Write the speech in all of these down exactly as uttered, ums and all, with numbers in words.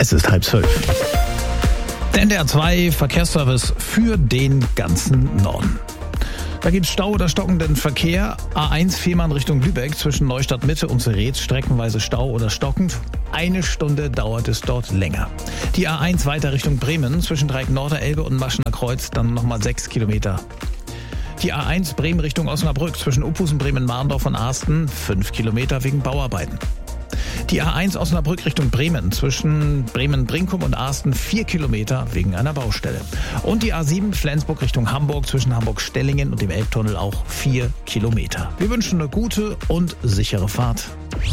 Es ist halb zwölf. Der N D R zwei Verkehrsservice für den ganzen Norden. Da gibt es Stau oder stockenden Verkehr. A eins Fehmarn Richtung Lübeck zwischen Neustadt Mitte und Seretz streckenweise Stau oder stockend. Eine Stunde dauert es dort länger. Die A eins weiter Richtung Bremen zwischen Dreieck Norderelbe und Maschener Kreuz dann nochmal sechs Kilometer. Die A eins Bremen Richtung Osnabrück zwischen Uphusen, Bremen-Marndorf und Arsten fünf Kilometer wegen Bauarbeiten. Die A eins Osnabrück Richtung Bremen zwischen Bremen-Brinkum und Arsten vier Kilometer wegen einer Baustelle. Und die A sieben Flensburg Richtung Hamburg zwischen Hamburg-Stellingen und dem Elbtunnel auch vier Kilometer. Wir wünschen eine gute und sichere Fahrt.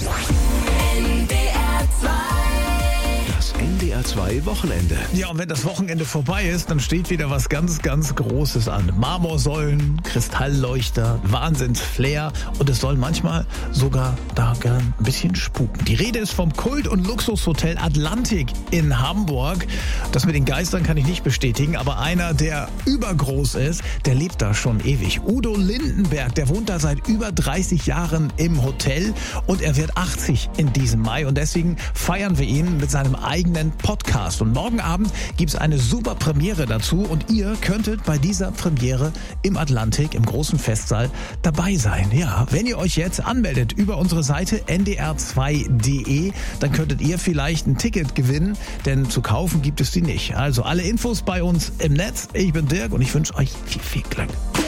N D R zwei Wochenende. Ja, und wenn das Wochenende vorbei ist, dann steht wieder was ganz, ganz Großes an. Marmorsäulen, Kristallleuchter, Wahnsinns-Flair und es soll manchmal sogar da gern ein bisschen spuken. Die Rede ist vom Kult- und Luxushotel Atlantik in Hamburg. Das mit den Geistern kann ich nicht bestätigen, aber einer, der übergroß ist, der lebt da schon ewig. Udo Lindenberg, der wohnt da seit über dreißig Jahren im Hotel und er wird achtzig in diesem Mai und deswegen feiern wir ihn mit seinem eigenen Podcast. Und morgen Abend gibt es eine super Premiere dazu und ihr könntet bei dieser Premiere im Atlantik, im großen Festsaal, dabei sein. Ja, wenn ihr euch jetzt anmeldet über unsere Seite N D R zwei Punkt de, dann könntet ihr vielleicht ein Ticket gewinnen, denn zu kaufen gibt es die nicht. Also alle Infos bei uns im Netz. Ich bin Dirk und ich wünsche euch viel, viel Glück.